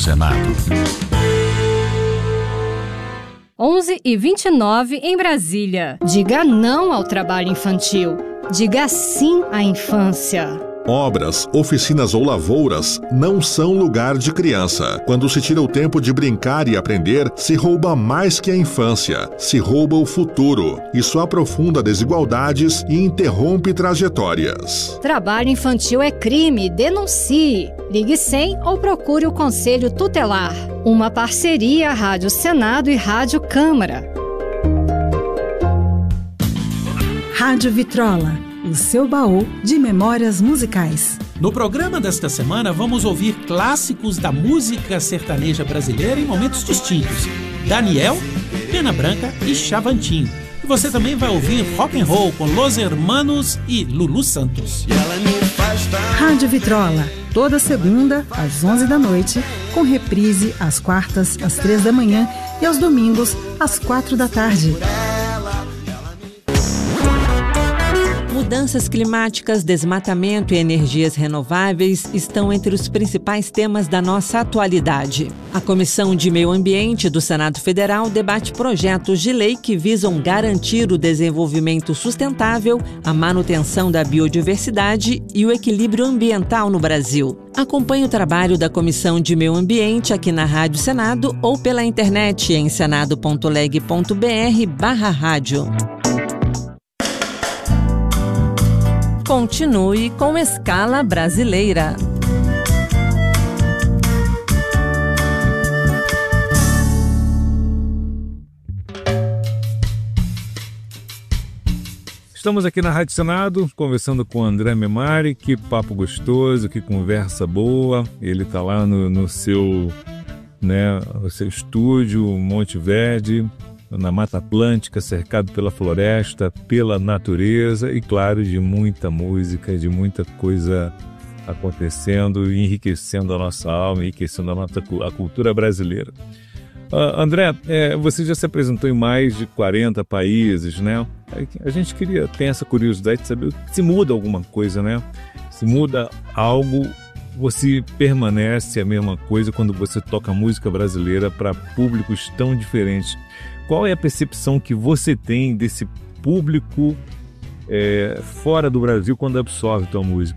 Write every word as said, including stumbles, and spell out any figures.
Senado. onze e vinte e nove em Brasília. Diga não ao trabalho infantil. Diga sim à infância. Obras, oficinas ou lavouras não são lugar de criança. Quando se tira o tempo de brincar e aprender, se rouba mais que a infância, se rouba o futuro. Isso aprofunda desigualdades e interrompe trajetórias. Trabalho infantil é crime, denuncie. Ligue cem ou procure o Conselho Tutelar. Uma parceria Rádio Senado e Rádio Câmara. Rádio Vitrola, o seu baú de memórias musicais. No programa desta semana, vamos ouvir clássicos da música sertaneja brasileira em momentos distintos. Daniel, Pena Branca e Xavantinho. E você também vai ouvir rock and roll com Los Hermanos e Lulu Santos. Rádio Vitrola, toda segunda às onze da noite, com reprise às quartas às três da manhã e aos domingos às quatro da tarde. Mudanças climáticas, desmatamento e energias renováveis estão entre os principais temas da nossa atualidade. A Comissão de Meio Ambiente do Senado Federal debate projetos de lei que visam garantir o desenvolvimento sustentável, a manutenção da biodiversidade e o equilíbrio ambiental no Brasil. Acompanhe o trabalho da Comissão de Meio Ambiente aqui na Rádio Senado ou pela internet em senado ponto leg ponto br barra rádio. Continue com Escala Brasileira. Estamos aqui na Rádio Senado, conversando com o André Memari. Que papo gostoso, que conversa boa. Ele está lá no, no seu, né, no seu estúdio, Monte Verde, na Mata Atlântica, cercado pela floresta, pela natureza e, claro, de muita música, de muita coisa acontecendo e enriquecendo a nossa alma, enriquecendo a nossa a cultura brasileira. Uh, André, é, você já se apresentou em mais de quarenta países, né? A gente queria ter essa curiosidade de saber se muda alguma coisa, né? Se muda algo, você permanece a mesma coisa quando você toca música brasileira para públicos tão diferentes. Qual é a percepção que você tem desse público é, fora do Brasil quando absorve tua música?